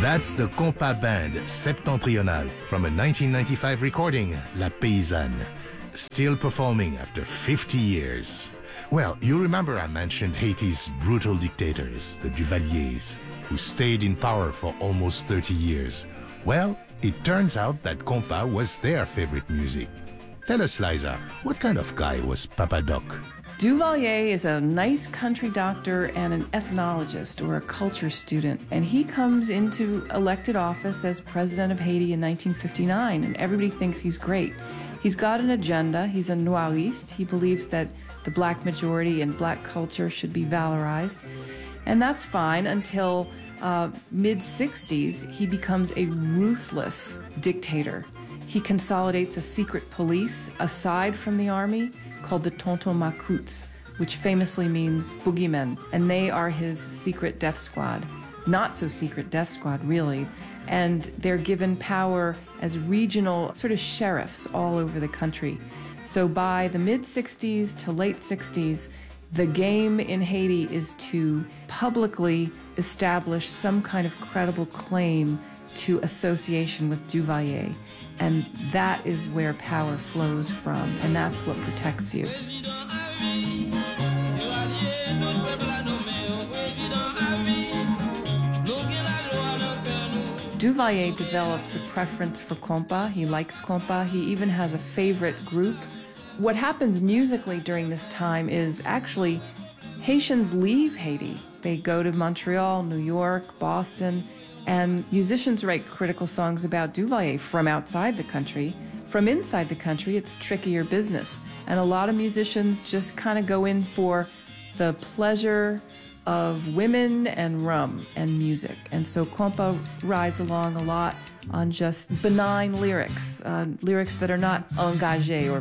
That's the Compas Band Septentrional from a 1995 recording, La Paysanne, still performing after 50 years. Well, you remember I mentioned Haiti's brutal dictators, the Duvaliers, who stayed in power for almost 30 years. Well, it turns out that compas was their favorite music. Tell us, Liza, what kind of guy was Papa Doc? Duvalier is a nice country doctor and an ethnologist or a culture student, and he comes into elected office as president of Haiti in 1959, and everybody thinks he's great. He's got an agenda. He's a noiriste. He believes that the black majority and black culture should be valorized, and that's fine until mid-60s, he becomes a ruthless dictator. He consolidates a secret police aside from the army called the Tonton Macoutes, which famously means boogeymen, and they are his secret death squad. Not so secret death squad, really. And they're given power as regional sort of sheriffs all over the country. So by the mid-60s to late 60s, the game in Haiti is to publicly establish some kind of credible claim to association with Duvalier. And that is where power flows from, and that's what protects you. Duvalier develops a preference for compas. He likes compas. He even has a favorite group. What happens musically during this time is actually Haitians leave Haiti. They go to Montreal, New York, Boston, and musicians write critical songs about Duvalier from outside the country. From inside the country, it's trickier business. And a lot of musicians just kind of go in for the pleasure of women and rum and music. And so compas rides along a lot on just benign lyrics, lyrics that are not engagés or